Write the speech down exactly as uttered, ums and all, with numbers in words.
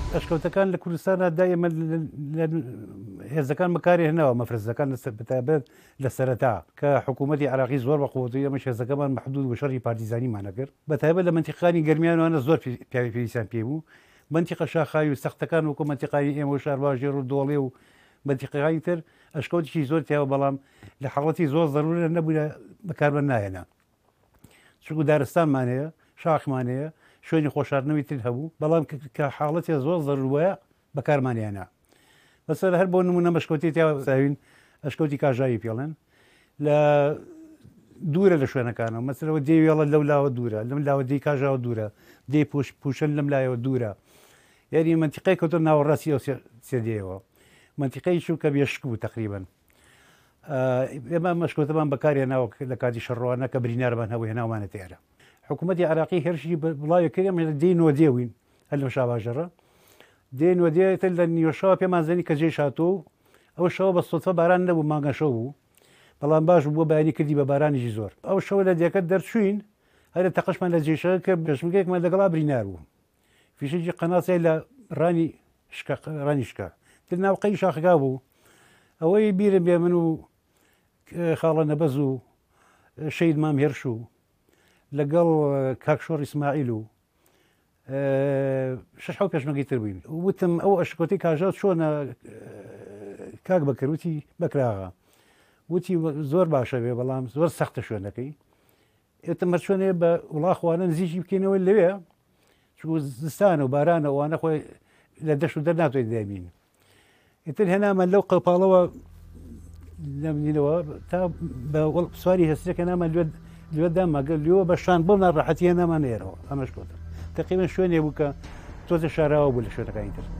ئەشکەوتەکان لە کوردستانە دایمە هێزەکان بەکاری هێناوە مەفرەزەکان بەتابەت لە سەرەتا کە حکوومەتی عراقی زۆر بە قووەتی ئەمە هێزەکەمان محدود و شەڕی پارتیزانیمانە کرد بەتابەت لە منتیقانی گەرمیانوانە زۆر پیاوی پێویستیان پێ بوو منتیقە شاخاوی و سەختەکان وەکو منتیقانی ئێمە و شارواژێر و دۆڵێ و منتیقەکانی تر ئەشکەوتێکی زۆر تیاوە بەڵام لە حاڵەتی زۆر ضرورە نەبووە بەکاربەر نایەنا چونکو دارستانمان هەیە شاخمان هەیە شوێنی خۆشاردنەوەی تر هەبوو بەڵام کە حاڵەتی زۆر ضرورە بەکارمانیانە بەسەر هەر بۆ نمونە مەشکەوتی تیاوین ئەشکەوتی کاژاوی پێڵێن لە دوورە لە شوێنەکانەوە مەسەرەوە دێوێڵە لەو لاوە دوورە لەم لاوە دەی کاژاوە دوورە دێ پوشن لەم لایەوە دوورە یاری منتیقەی کەوتە ناوەڕاستی ئەو سێدەیەوە منتیقەی چوو کە بێشک بوو تقریبن ئێمە مەشکەوتەمان بەکارهێناوە لە کاتی شەڕۆوانە کە برینارمان هەبوو هێناومانە تێرە حکوومەتی عراقی هێرشی بڵاوی کردێ لە دێنەوە دێوین هەر لەم شاباژەڕە دێنەوە دێتە لە نیوەشەوە پێمان زەنی کە جێ شاتۆ ئەو شەوە بە سۆتفە باران نەبوو مانگە شەو بوو بەڵام باش بووە بەیانی کردی بە بارانیشی زۆر ئەو شەوە لە دێکەت دەرچوین هەرە تەقشمان لە جێشە کرد پێشمگەیەکمان لەگەڵا برینار بوو فیشەی قەناسی لە ڕانی ڕانی شکە تر ناوقەی شاخگا بوو ئەوەی بیرم بێ من و خاڵە نەبەز و شەید مام هێرش و لەگەڵ کاکشۆڕ ئیسماعیل و شش حەو پێشمەگەی تر بووین وتم ئەو ئەشکۆتی کاژاو چۆنە کاک بەکەروتی بەکراغا وتی زۆر باشە بێ بەڵام زۆر سەختە شوێنەکەی ئێتە مەرچۆنێ بە وڵاخواانە نزیکی بکەینەوە لەوێ چوو زستانە و بارانە ئەوانە خۆی لە دەشت و دەرناتوێت دەبین ئیتر هێنامە لەو قەپاڵەوە لەمنینەوە تا بە سواری هەستەکە نامان لێ لێ داماگە لێەوە بە شان بۆ ناڕەحەتیە نامانێرەوە ئەمەش کۆتە تقریبا شوێنێ بوو کە تۆزە شاراوە بوو لە شوێنەکانی تر